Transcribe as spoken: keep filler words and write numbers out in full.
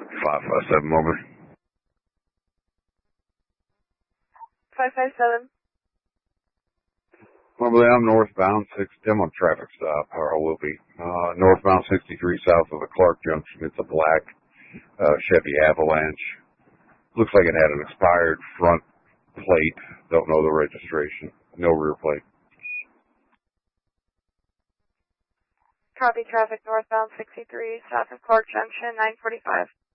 five five seven, over. five five seven. Mobley, I'm northbound, six, I'm on traffic stop, or I will be. Uh, northbound sixty-three south of the Clark Junction. It's a black uh, Chevy Avalanche. Looks like it had an expired front plate. Don't know the registration. No rear plate. Copy traffic northbound sixty-three south of Clark Junction, nine forty-five.